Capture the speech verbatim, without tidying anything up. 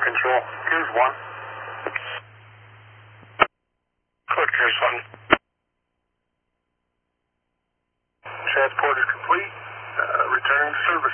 Control. Here's one. Code here's one. Transport is complete. Uh, return to service.